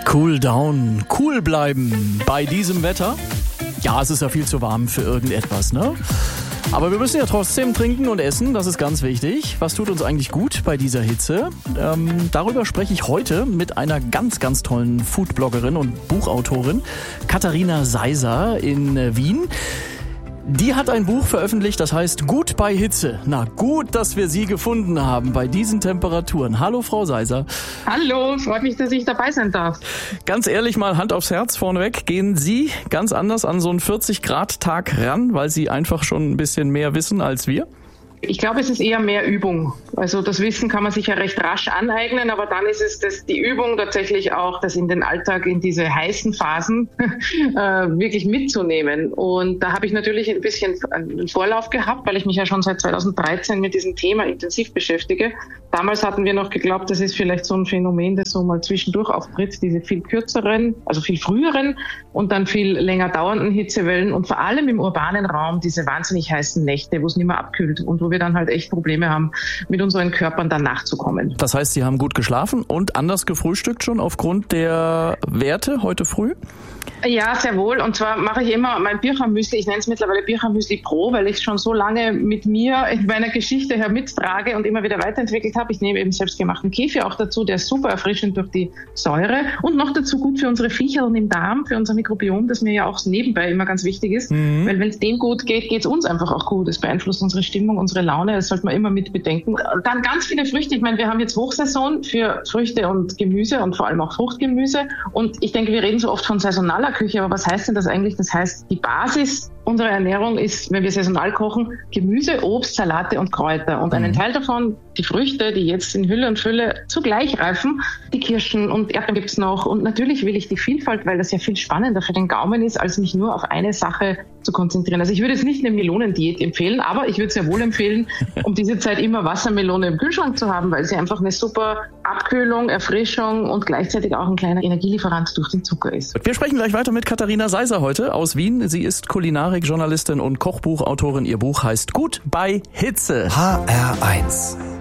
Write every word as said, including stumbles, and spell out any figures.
Cool down, cool bleiben bei diesem Wetter. Ja, es ist ja viel zu warm für irgendetwas, ne? Aber wir müssen ja trotzdem trinken und essen, das ist ganz wichtig. Was tut uns eigentlich gut bei dieser Hitze? Ähm, darüber spreche ich heute mit einer ganz, ganz tollen Foodbloggerin und Buchautorin, Katharina Seiser in Wien. Die hat ein Buch veröffentlicht, das heißt Gut bei Hitze. Na gut, dass wir Sie gefunden haben bei diesen Temperaturen. Hallo, Frau Seiser. Hallo, freut mich, dass ich dabei sein darf. Ganz ehrlich mal, Hand aufs Herz vorneweg, gehen Sie ganz anders an so einen vierzig Grad Tag ran, weil Sie einfach schon ein bisschen mehr wissen als wir? Ich glaube, es ist eher mehr Übung. Also das Wissen kann man sich ja recht rasch aneignen, aber dann ist es das, die Übung tatsächlich auch, das in den Alltag, in diese heißen Phasen äh, wirklich mitzunehmen. Und da habe ich natürlich ein bisschen einen Vorlauf gehabt, weil ich mich ja schon seit zweitausenddreizehn mit diesem Thema intensiv beschäftige. Damals hatten wir noch geglaubt, das ist vielleicht so ein Phänomen, das so mal zwischendurch auftritt, diese viel kürzeren, also viel früheren und dann viel länger dauernden Hitzewellen und vor allem im urbanen Raum diese wahnsinnig heißen Nächte, wo es nicht mehr abkühlt und wo wir dann halt echt Probleme haben, mit unseren Körpern dann nachzukommen. Das heißt, Sie haben gut geschlafen und anders gefrühstückt schon aufgrund der Werte heute früh? Ja, sehr wohl. Und zwar mache ich immer mein Birchermüsli, ich nenne es mittlerweile Birchermüsli Pro, weil ich es schon so lange mit mir in meiner Geschichte her mittrage und immer wieder weiterentwickelt habe. Ich nehme eben selbstgemachten Kefir auch dazu, der ist super erfrischend durch die Säure und noch dazu gut für unsere Viecher und im Darm, für unser Mikrobiom, das mir ja auch nebenbei immer ganz wichtig ist. Mhm. Weil wenn es denen gut geht, geht es uns einfach auch gut. Es beeinflusst unsere Stimmung, unsere Laune, das sollte man immer mit bedenken. Dann ganz viele Früchte. Ich meine, wir haben jetzt Hochsaison für Früchte und Gemüse und vor allem auch Fruchtgemüse. Und ich denke, wir reden so oft von saisonaler Küche, aber was heißt denn das eigentlich? Das heißt, die Basis unserer Ernährung ist, wenn wir saisonal kochen, Gemüse, Obst, Salate und Kräuter. Und einen Teil davon, die Früchte, die jetzt in Hülle und Fülle zugleich reifen, die Kirschen und Erdbeeren gibt's noch. Und natürlich will ich die Vielfalt, weil das ja viel spannender für den Gaumen ist, als mich nur auf eine Sache zu konzentrieren. Also ich würde jetzt nicht eine Melonendiät empfehlen, aber ich würde es ja wohl empfehlen, um diese Zeit immer Wassermelone im Kühlschrank zu haben, weil sie einfach eine super Abkühlung, Erfrischung und gleichzeitig auch ein kleiner Energielieferant durch den Zucker ist. Wir sprechen gleich weiter mit Katharina Seiser heute aus Wien. Sie ist Kulinarik-Journalistin und Kochbuchautorin. Ihr Buch heißt Gut bei Hitze. H R eins